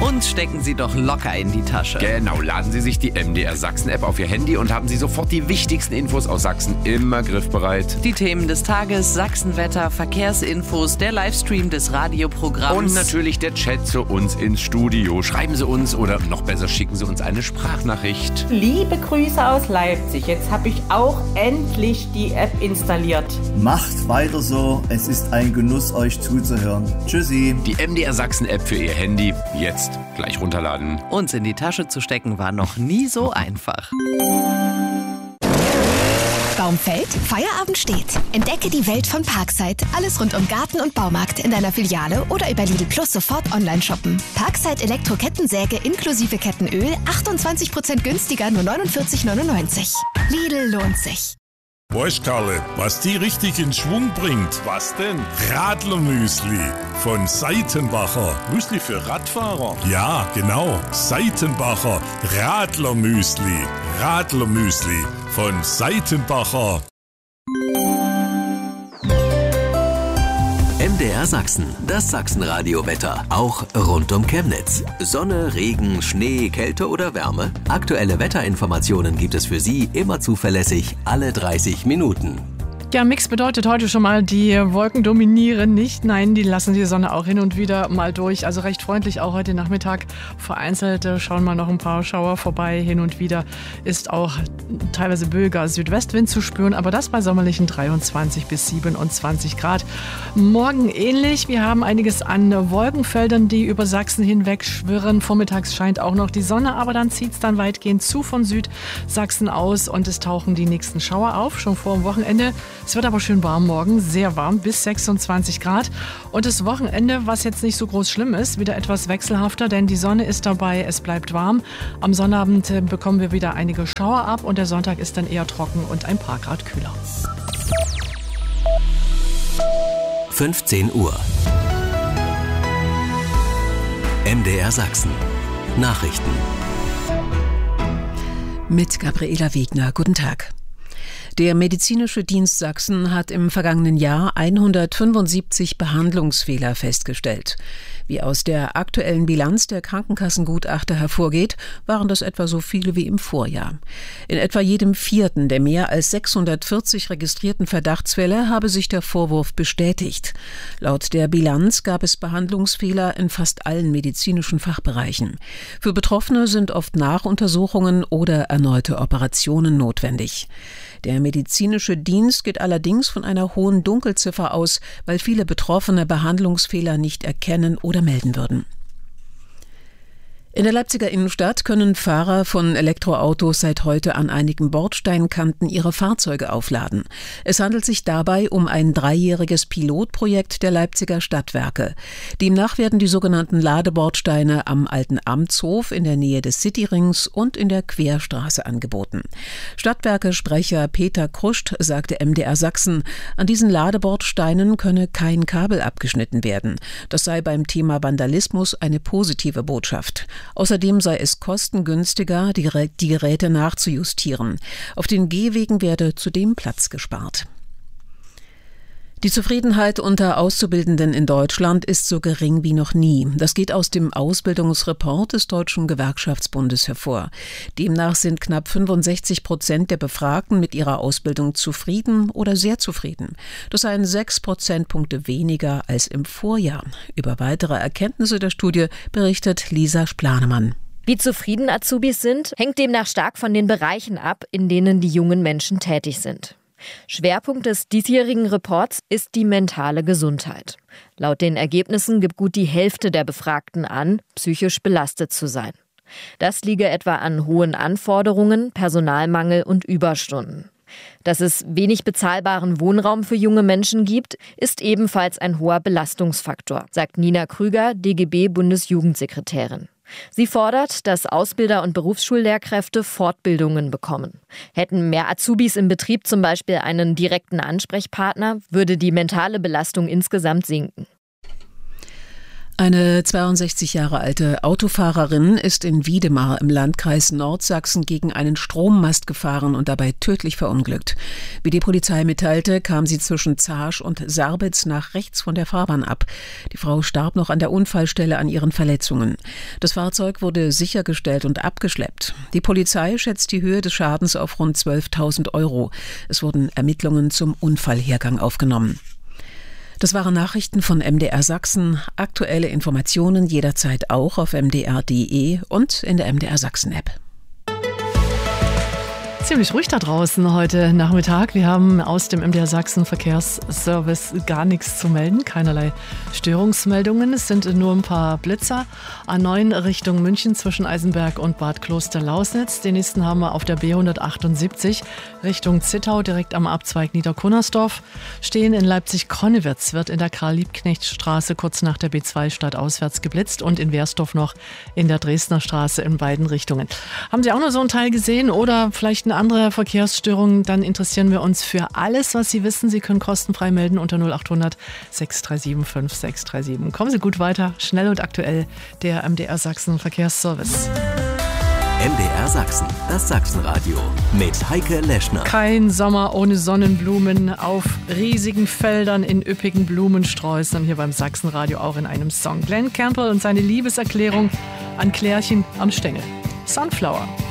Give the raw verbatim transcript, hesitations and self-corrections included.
Uns stecken Sie doch locker in die Tasche. Genau, laden Sie sich die M D R Sachsen-App auf Ihr Handy und haben Sie sofort die wichtigsten Infos aus Sachsen immer griffbereit. Die Themen des Tages, Sachsenwetter, Verkehrsinfos, der Livestream des Radioprogramms. Und natürlich der Chat zu uns ins Studio. Schreiben Sie uns oder noch besser schicken Sie uns eine Sprachnachricht. Liebe Grüße aus Leipzig. Jetzt habe ich auch endlich die App installiert. Macht weiter so. Es ist ein Genuss, euch zuzuhören. Tschüssi. Die M D R Sachsen-App für Ihr Handy. Jetzt gleich runterladen. Uns in die Tasche zu stecken war noch nie so einfach. Baum fällt, Feierabend steht. Entdecke die Welt von Parkside. Alles rund um Garten und Baumarkt in deiner Filiale oder über Lidl Plus sofort online shoppen. Parkside Elektro-Kettensäge inklusive Kettenöl achtundzwanzig Prozent günstiger, nur neunundvierzig neunundneunzig. Lidl lohnt sich. Weißt Karle, was die richtig in Schwung bringt? Was denn? Radlermüsli von Seitenbacher. Müsli für Radfahrer? Ja, genau. Seitenbacher Radlermüsli. Radlermüsli von Seitenbacher. M D R Sachsen, das Sachsenradio-Wetter, auch rund um Chemnitz. Sonne, Regen, Schnee, Kälte oder Wärme? Aktuelle Wetterinformationen gibt es für Sie immer zuverlässig alle dreißig Minuten. Ja, Mix bedeutet heute schon mal, die Wolken dominieren nicht. Nein, die lassen die Sonne auch hin und wieder mal durch. Also recht freundlich auch heute Nachmittag. Vereinzelt schauen mal noch ein paar Schauer vorbei. Hin und wieder ist auch teilweise böiger Südwestwind zu spüren. Aber das bei sommerlichen dreiundzwanzig bis siebenundzwanzig Grad. Morgen ähnlich. Wir haben einiges an Wolkenfeldern, die über Sachsen hinweg schwirren. Vormittags scheint auch noch die Sonne, aber dann zieht es dann weitgehend zu von Südsachsen aus. Und es tauchen die nächsten Schauer auf, schon vor dem Wochenende. Es wird aber schön warm morgen, sehr warm, bis sechsundzwanzig Grad. Und das Wochenende, was jetzt nicht so groß schlimm ist, wieder etwas wechselhafter, denn die Sonne ist dabei, es bleibt warm. Am Sonnabend bekommen wir wieder einige Schauer ab und der Sonntag ist dann eher trocken und ein paar Grad kühler. fünfzehn Uhr. M D R Sachsen. Nachrichten. Mit Gabriela Wegner. Guten Tag. Der Medizinische Dienst Sachsen hat im vergangenen Jahr hundertfünfundsiebzig Behandlungsfehler festgestellt. Wie aus der aktuellen Bilanz der Krankenkassengutachter hervorgeht, waren das etwa so viele wie im Vorjahr. In etwa jedem vierten der mehr als sechshundertvierzig registrierten Verdachtsfälle habe sich der Vorwurf bestätigt. Laut der Bilanz gab es Behandlungsfehler in fast allen medizinischen Fachbereichen. Für Betroffene sind oft Nachuntersuchungen oder erneute Operationen notwendig. Der medizinische Dienst geht allerdings von einer hohen Dunkelziffer aus, weil viele Betroffene Behandlungsfehler nicht erkennen oder melden würden. In der Leipziger Innenstadt können Fahrer von Elektroautos seit heute an einigen Bordsteinkanten ihre Fahrzeuge aufladen. Es handelt sich dabei um ein dreijähriges Pilotprojekt der Leipziger Stadtwerke. Demnach werden die sogenannten Ladebordsteine am Alten Amtshof in der Nähe des Cityrings und in der Querstraße angeboten. Stadtwerke-Sprecher Peter Kruscht sagte M D R Sachsen, an diesen Ladebordsteinen könne kein Kabel abgeschnitten werden. Das sei beim Thema Vandalismus eine positive Botschaft. Außerdem sei es kostengünstiger, die Geräte nachzujustieren. Auf den Gehwegen werde zudem Platz gespart. Die Zufriedenheit unter Auszubildenden in Deutschland ist so gering wie noch nie. Das geht aus dem Ausbildungsreport des Deutschen Gewerkschaftsbundes hervor. Demnach sind knapp fünfundsechzig Prozent der Befragten mit ihrer Ausbildung zufrieden oder sehr zufrieden. Das seien sechs Prozentpunkte weniger als im Vorjahr. Über weitere Erkenntnisse der Studie berichtet Lisa Splanemann. Wie zufrieden Azubis sind, hängt demnach stark von den Bereichen ab, in denen die jungen Menschen tätig sind. Schwerpunkt des diesjährigen Reports ist die mentale Gesundheit. Laut den Ergebnissen gibt gut die Hälfte der Befragten an, psychisch belastet zu sein. Das liege etwa an hohen Anforderungen, Personalmangel und Überstunden. Dass es wenig bezahlbaren Wohnraum für junge Menschen gibt, ist ebenfalls ein hoher Belastungsfaktor, sagt Nina Krüger, D G B-Bundesjugendsekretärin. Sie fordert, dass Ausbilder und Berufsschullehrkräfte Fortbildungen bekommen. Hätten mehr Azubis im Betrieb zum Beispiel einen direkten Ansprechpartner, würde die mentale Belastung insgesamt sinken. Eine zweiundsechzig Jahre alte Autofahrerin ist in Wiedemar im Landkreis Nordsachsen gegen einen Strommast gefahren und dabei tödlich verunglückt. Wie die Polizei mitteilte, kam sie zwischen Zaasch und Sarbitz nach rechts von der Fahrbahn ab. Die Frau starb noch an der Unfallstelle an ihren Verletzungen. Das Fahrzeug wurde sichergestellt und abgeschleppt. Die Polizei schätzt die Höhe des Schadens auf rund zwölftausend Euro. Es wurden Ermittlungen zum Unfallhergang aufgenommen. Das waren Nachrichten von M D R Sachsen. Aktuelle Informationen jederzeit auch auf m d r punkt d e und in der M D R Sachsen App. Ziemlich ruhig da draußen heute Nachmittag. Wir haben aus dem M D R Sachsen Verkehrsservice gar nichts zu melden, keinerlei Störungsmeldungen. Es sind nur ein paar Blitzer. A neun Richtung München zwischen Eisenberg und Bad Kloster-Lausnitz. Den nächsten haben wir auf der B hundertachtundsiebzig Richtung Zittau, direkt am Abzweig Niederkunnersdorf. Stehen in Leipzig-Konnewitz wird in der Karl-Liebknecht-Straße kurz nach der B zwei stadtauswärts geblitzt und in Wehrsdorf noch in der Dresdner Straße in beiden Richtungen. Haben Sie auch nur so einen Teil gesehen oder vielleicht eine andere Verkehrsstörung, dann interessieren wir uns für alles, was Sie wissen. Sie können kostenfrei melden unter null acht hundert sechs drei sieben fünf sechs drei sieben. Kommen Sie gut weiter, schnell und aktuell, der M D R Sachsen Verkehrsservice. M D R Sachsen, das Sachsenradio mit Heike Leschner. Kein Sommer ohne Sonnenblumen auf riesigen Feldern in üppigen Blumensträußen. Hier beim Sachsenradio auch in einem Song. Glenn Campbell und seine Liebeserklärung an Klärchen am Stängel. Sunflower.